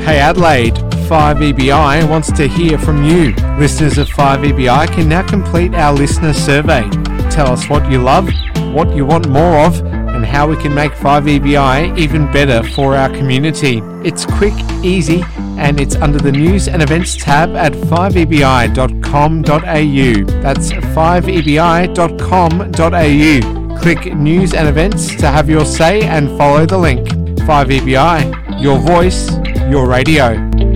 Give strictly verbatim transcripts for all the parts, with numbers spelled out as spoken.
Hey Adelaide, five E B I wants to hear from you. Listeners of five E B I can now complete our listener survey. Tell us what you love, what you want more of, and how we can make five E B I even better for our community. It's quick, easy, and it's under the News and Events tab at five e b i dot com dot a u. That's five e b i dot com dot a u. Click News and Events to have your say and follow the link. five E B I, your voice, your radio.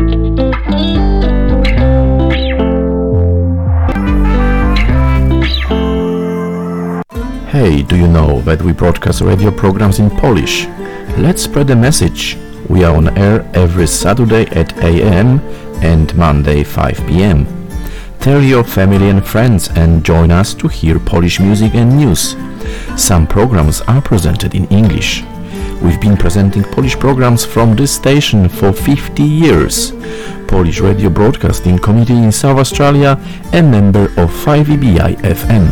Hey, do you know that we broadcast radio programs in Polish? Let's spread the message. We are on air every Saturday at eight a.m. and Monday five p.m. Tell your family and friends and join us to hear Polish music and news. Some programs are presented in English. We've been presenting Polish programs from this station for fifty years. Polish Radio Broadcasting Committee in South Australia, a member of five E B I F M.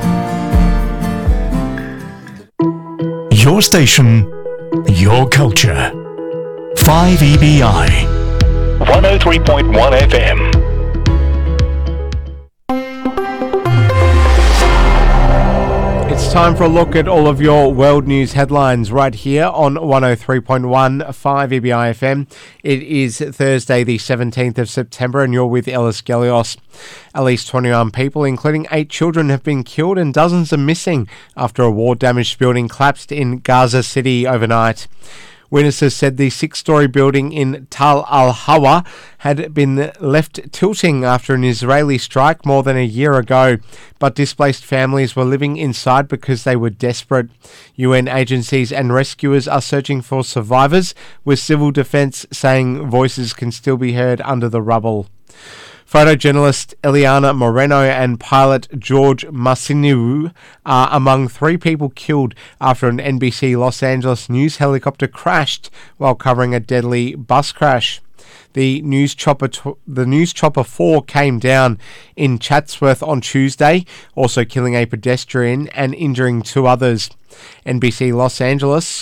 Your station, your culture. five E B I. one oh three point one F M. It's time for a look at all of your world news headlines right here on one oh three point one five E B I F M. It is Thursday the seventeenth of September and you're with Ellis Gelios. At least twenty-one people, including eight children, have been killed and dozens are missing after a war-damaged building collapsed in Gaza City overnight. Witnesses said the six-storey building in Tal al-Hawa had been left tilting after an Israeli strike more than a year ago, but displaced families were living inside because they were desperate. U N agencies and rescuers are searching for survivors, with civil defence saying voices can still be heard under the rubble. Photojournalist Eliana Moreno and pilot George Masiniu are among three people killed after an N B C Los Angeles news helicopter crashed while covering a deadly bus crash. The News Chopper t- the News Chopper four came down in Chatsworth on Tuesday, also killing a pedestrian and injuring two others. N B C Los Angeles